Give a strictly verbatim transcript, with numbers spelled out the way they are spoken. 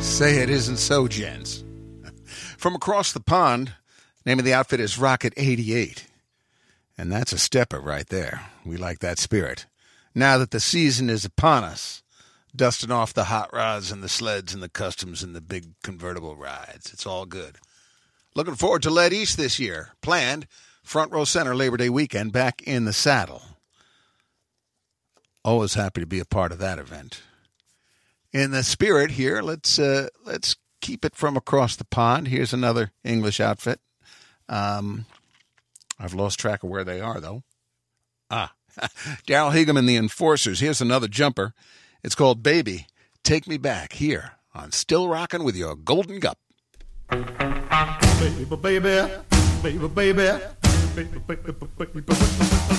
Say it isn't so, gents. From across the pond, name of the outfit is Rocket eighty-eight. And that's a stepper right there. We like that spirit. Now that the season is upon us, dusting off the hot rods and the sleds and the customs and the big convertible rides. It's all good. Looking forward to Lead East this year. Planned front row center Labor Day weekend, back in the saddle. Always happy to be a part of that event. In the spirit here, let's uh, let's keep it from across the pond. Here's another English outfit. Um, I've lost track of where they are, though. Ah, Daryl Higgham and the Enforcers. Here's another jumper. It's called Baby, Take Me Back, here on Still Rockin' with Your Golden Gup. Baby, baby, baby, baby, baby, baby, baby.